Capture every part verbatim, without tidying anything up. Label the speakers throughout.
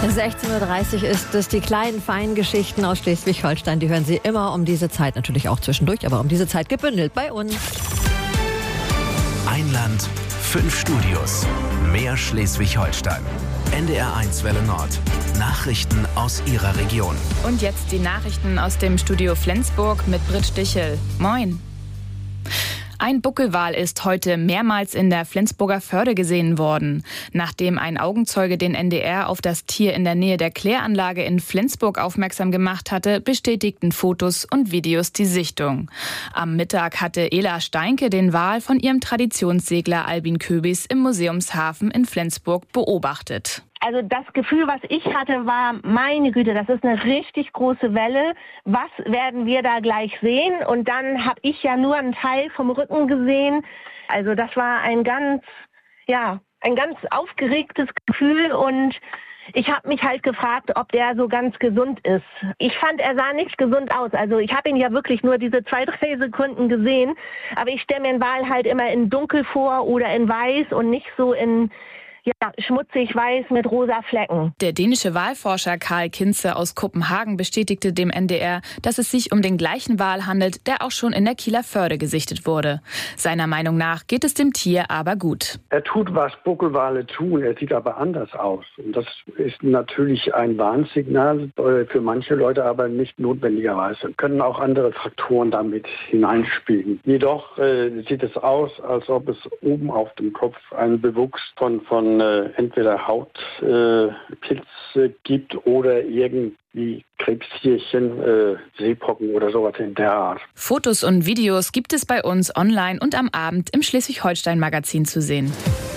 Speaker 1: sechzehn Uhr dreißig ist es. Die kleinen, feinen Geschichten aus Schleswig-Holstein, die hören Sie immer um diese Zeit, natürlich auch zwischendurch, aber um diese Zeit gebündelt bei uns.
Speaker 2: Ein Land, fünf Studios, mehr Schleswig-Holstein. N D R eins Welle Nord. Nachrichten aus Ihrer Region.
Speaker 3: Und jetzt die Nachrichten aus dem Studio Flensburg mit Britt Stichel. Moin. Ein Buckelwal ist heute mehrmals in der Flensburger Förde gesehen worden. Nachdem ein Augenzeuge den N D R auf das Tier in der Nähe der Kläranlage in Flensburg aufmerksam gemacht hatte, bestätigten Fotos und Videos die Sichtung. Am Mittag hatte Ela Steinke den Wal von ihrem Traditionssegler Albin Köbis im Museumshafen in Flensburg beobachtet.
Speaker 4: Also das Gefühl, was ich hatte, war, meine Güte, das ist eine richtig große Welle. Was werden wir da gleich sehen? Und dann habe ich ja nur einen Teil vom Rücken gesehen. Also das war ein ganz, ja, ein ganz aufgeregtes Gefühl. Und ich habe mich halt gefragt, ob der so ganz gesund ist. Ich fand, er sah nicht gesund aus. Also ich habe ihn ja wirklich nur diese zwei, drei Sekunden gesehen. Aber ich stelle mir den Wal halt immer in dunkel vor oder in weiß und nicht so in... Ja, schmutzig weiß mit rosa Flecken.
Speaker 3: Der dänische Walforscher Karl Kinze aus Kopenhagen bestätigte dem N D R, dass es sich um den gleichen Wal handelt, der auch schon in der Kieler Förde gesichtet wurde. Seiner Meinung nach geht es dem Tier aber gut.
Speaker 5: Er tut, was Buckelwale tun, er sieht aber anders aus. Und das ist natürlich ein Warnsignal für manche Leute, aber nicht notwendigerweise. Können auch andere Faktoren damit hineinspielen. Jedoch äh, sieht es aus, als ob es oben auf dem Kopf einen Bewuchs von, von Äh, entweder Hautpilz äh, gibt oder irgendwie Krebstierchen, äh, Seepocken oder sowas in der Art.
Speaker 3: Fotos und Videos gibt es bei uns online und am Abend im Schleswig-Holstein-Magazin zu sehen.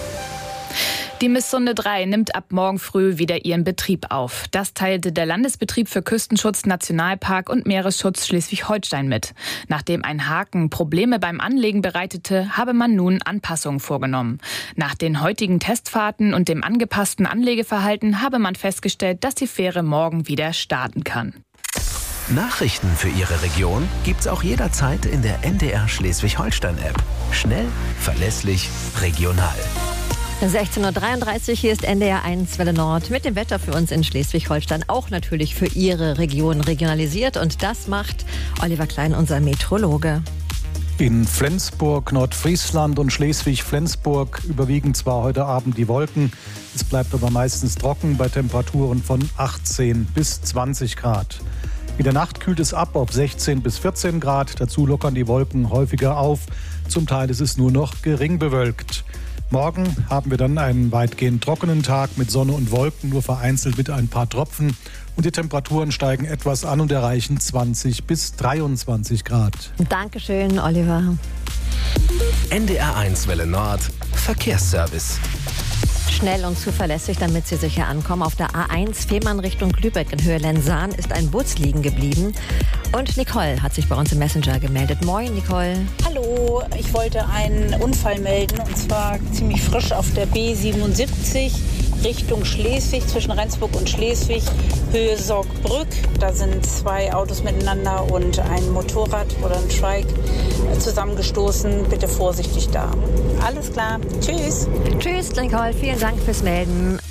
Speaker 3: Die Missunde drei nimmt ab morgen früh wieder ihren Betrieb auf. Das teilte der Landesbetrieb für Küstenschutz, Nationalpark und Meeresschutz Schleswig-Holstein mit. Nachdem ein Haken Probleme beim Anlegen bereitete, habe man nun Anpassungen vorgenommen. Nach den heutigen Testfahrten und dem angepassten Anlegeverhalten habe man festgestellt, dass die Fähre morgen wieder starten kann.
Speaker 2: Nachrichten für Ihre Region gibt's auch jederzeit in der N D R Schleswig-Holstein-App. Schnell, verlässlich, regional.
Speaker 1: sechzehn Uhr dreiunddreißig, hier ist N D R eins Welle Nord mit dem Wetter für uns in Schleswig-Holstein, auch natürlich für Ihre Region regionalisiert. Und das macht Oliver Klein, unser Meteorologe.
Speaker 6: In Flensburg, Nordfriesland und Schleswig-Flensburg überwiegen zwar heute Abend die Wolken, es bleibt aber meistens trocken bei Temperaturen von achtzehn bis zwanzig Grad. In der Nacht kühlt es ab auf sechzehn bis vierzehn Grad, dazu lockern die Wolken häufiger auf, zum Teil ist es nur noch gering bewölkt. Morgen haben wir dann einen weitgehend trockenen Tag mit Sonne und Wolken, nur vereinzelt mit ein paar Tropfen. Und die Temperaturen steigen etwas an und erreichen zwanzig bis dreiundzwanzig Grad.
Speaker 1: Dankeschön, Oliver.
Speaker 2: N D R eins Welle Nord, Verkehrsservice.
Speaker 1: Schnell und zuverlässig, damit Sie sicher ankommen. Auf der A eins Fehmarn Richtung Lübeck in Höhe Lensahn ist ein Bus liegen geblieben. Und Nicole hat sich bei uns im Messenger gemeldet. Moin, Nicole.
Speaker 7: Hallo, ich wollte einen Unfall melden und zwar ziemlich frisch auf der B siebenundsiebzig Richtung Schleswig, zwischen Rendsburg und Schleswig, Höhe Sorgbrück. Da sind zwei Autos miteinander und ein Motorrad oder ein Trike zusammengestoßen. Bitte vorsichtig da. Alles klar. Tschüss.
Speaker 1: Tschüss, Nicole. Vielen Dank fürs Melden.